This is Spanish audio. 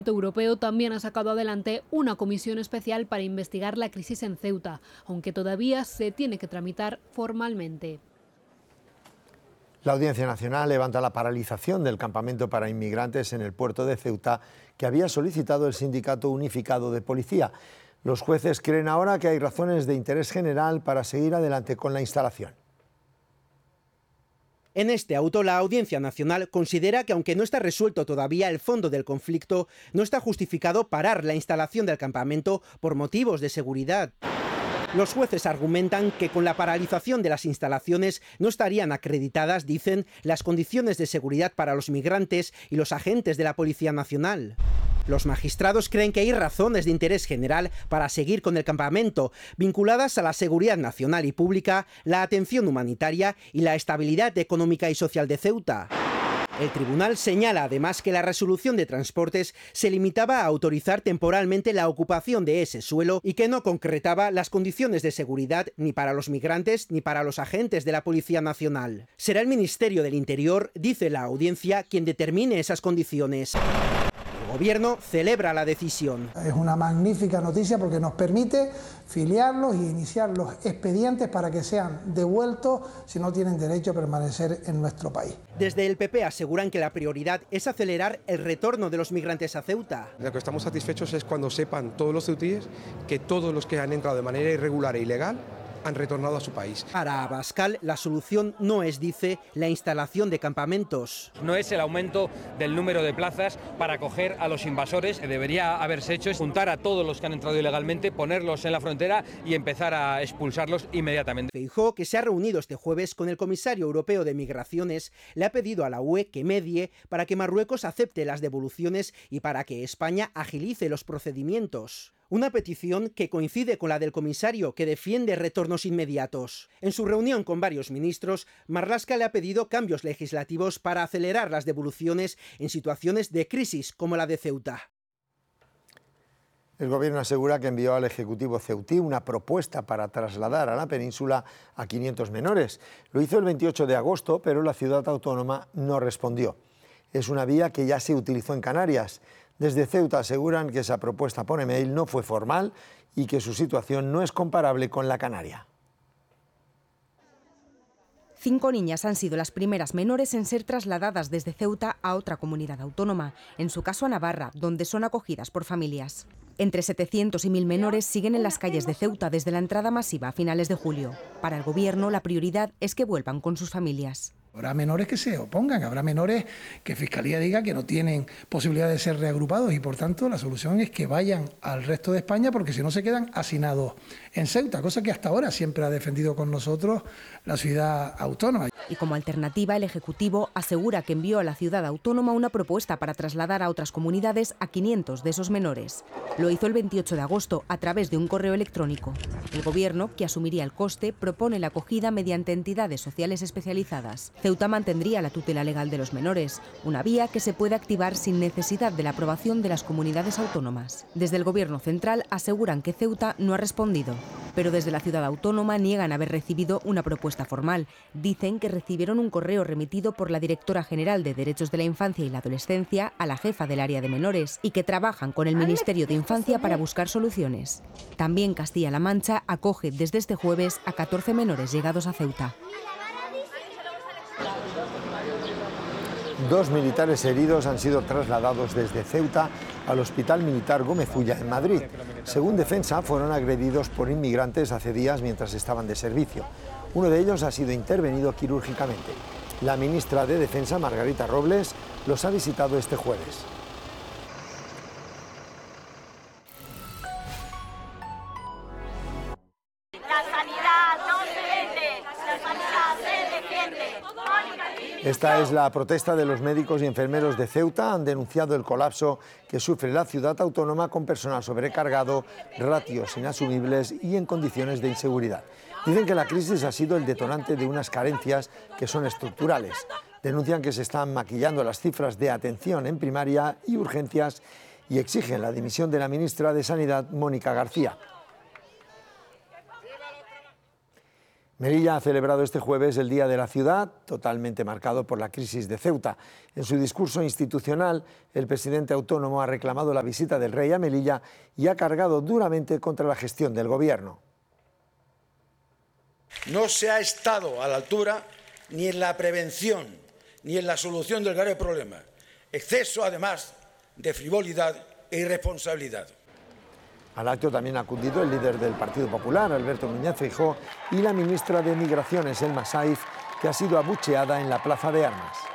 Europeo también ha sacado adelante una comisión especial para investigar la crisis en Ceuta, aunque todavía se tiene que tramitar formalmente. La Audiencia Nacional levanta la paralización del campamento para inmigrantes en el puerto de Ceuta que había solicitado el Sindicato Unificado de Policía. Los jueces creen ahora que hay razones de interés general para seguir adelante con la instalación. En este auto, la Audiencia Nacional considera que, aunque no está resuelto todavía el fondo del conflicto, no está justificado parar la instalación del campamento por motivos de seguridad. Los jueces argumentan que con la paralización de las instalaciones no estarían acreditadas, dicen, las condiciones de seguridad para los migrantes y los agentes de la Policía Nacional. Los magistrados creen que hay razones de interés general para seguir con el campamento, vinculadas a la seguridad nacional y pública, la atención humanitaria y la estabilidad económica y social de Ceuta. El tribunal señala además que la resolución de transportes se limitaba a autorizar temporalmente la ocupación de ese suelo y que no concretaba las condiciones de seguridad ni para los migrantes ni para los agentes de la Policía Nacional. Será el Ministerio del Interior, dice la audiencia, quien determine esas condiciones. El Gobierno celebra la decisión. Es una magnífica noticia porque nos permite filiarlos y iniciar los expedientes para que sean devueltos si no tienen derecho a permanecer en nuestro país. Desde el PP aseguran que la prioridad es acelerar el retorno de los migrantes a Ceuta. Lo que estamos satisfechos es cuando sepan todos los ceutíes que todos los que han entrado de manera irregular e ilegal han retornado a su país. Para Abascal, la solución no es, dice, la instalación de campamentos. No es el aumento del número de plazas para acoger a los invasores. Debería haberse hecho es juntar a todos los que han entrado ilegalmente, ponerlos en la frontera y empezar a expulsarlos inmediatamente. Feijóo, que se ha reunido este jueves con el comisario europeo de Migraciones, le ha pedido a la UE que medie para que Marruecos acepte las devoluciones y para que España agilice los procedimientos. Una petición que coincide con la del comisario, que defiende retornos inmediatos. En su reunión con varios ministros, Marlaska le ha pedido cambios legislativos para acelerar las devoluciones en situaciones de crisis como la de Ceuta. El Gobierno asegura que envió al Ejecutivo ceutí una propuesta para trasladar a la península a 500 menores. Lo hizo el 28 de agosto, pero la ciudad autónoma no respondió. Es una vía que ya se utilizó en Canarias. Desde Ceuta aseguran que esa propuesta por email no fue formal y que su situación no es comparable con la canaria. 5 niñas han sido las primeras menores en ser trasladadas desde Ceuta a otra comunidad autónoma, en su caso a Navarra, donde son acogidas por familias. Entre 700 y 1000 menores siguen en las calles de Ceuta desde la entrada masiva a finales de julio. Para el Gobierno, la prioridad es que vuelvan con sus familias. Habrá menores que se opongan, habrá menores que Fiscalía diga que no tienen posibilidad de ser reagrupados y por tanto la solución es que vayan al resto de España porque si no se quedan hacinados en Ceuta, cosa que hasta ahora siempre ha defendido con nosotros la ciudad autónoma. Y como alternativa, el Ejecutivo asegura que envió a la ciudad autónoma una propuesta para trasladar a otras comunidades a 500 de esos menores. Lo hizo el 28 de agosto a través de un correo electrónico. El Gobierno, que asumiría el coste, propone la acogida mediante entidades sociales especializadas. Ceuta mantendría la tutela legal de los menores, una vía que se puede activar sin necesidad de la aprobación de las comunidades autónomas. Desde el Gobierno central aseguran que Ceuta no ha respondido, pero desde la ciudad autónoma niegan haber recibido una propuesta formal. Dicen que recibieron un correo remitido por la Directora General de Derechos de la Infancia y la Adolescencia a la jefa del área de menores y que trabajan con el Ministerio de Infancia para buscar soluciones. También Castilla-La Mancha acoge desde este jueves a 14 menores llegados a Ceuta. 2 militares heridos han sido trasladados desde Ceuta al Hospital Militar Gómez Ulla en Madrid. Según Defensa, fueron agredidos por inmigrantes hace días mientras estaban de servicio. Uno de ellos ha sido intervenido quirúrgicamente. La ministra de Defensa, Margarita Robles, los ha visitado este jueves. Esta es la protesta de los médicos y enfermeros de Ceuta. Han denunciado el colapso que sufre la ciudad autónoma con personal sobrecargado, ratios inasumibles y en condiciones de inseguridad. Dicen que la crisis ha sido el detonante de unas carencias que son estructurales. Denuncian que se están maquillando las cifras de atención en primaria y urgencias y exigen la dimisión de la ministra de Sanidad, Mónica García. Melilla ha celebrado este jueves el Día de la Ciudad, totalmente marcado por la crisis de Ceuta. En su discurso institucional, el presidente autónomo ha reclamado la visita del rey a Melilla y ha cargado duramente contra la gestión del gobierno. No se ha estado a la altura ni en la prevención ni en la solución del grave problema. Exceso, además, de frivolidad e irresponsabilidad. Al acto también ha acudido el líder del Partido Popular, Alberto Núñez Feijóo, y la ministra de Migraciones, Elma Saif, que ha sido abucheada en la Plaza de Armas.